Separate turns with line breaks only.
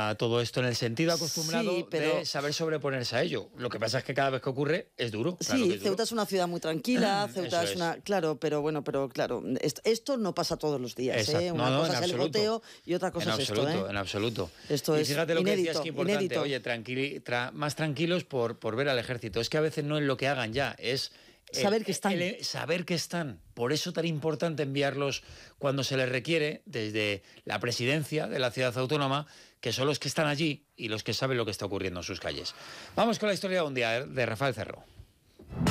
a todo esto en el sentido acostumbrado
Sí, pero...
de saber sobreponerse a ello. Lo que pasa es que cada vez que ocurre es duro. Claro
Sí,
que es duro.
Ceuta es una ciudad muy tranquila, Ceuta
Eso
es una... Claro, pero claro, esto no pasa todos los días,
Exacto.
¿eh? Una cosa
en
es el
absoluto.
goteo y otra cosa es esto, ¿eh?
En absoluto.
Esto
y
es
fíjate lo que
inédito,
decías, que importante,
inédito.
oye, más tranquilos por ver al ejército. Es que a veces no es lo que hagan ya, es...
Saber que están.
Saber que están. Por eso tan importante enviarlos cuando se les requiere desde la presidencia de la ciudad autónoma, que son los que están allí y los que saben lo que está ocurriendo en sus calles. Vamos con la historia de un día de Rafael Cerro.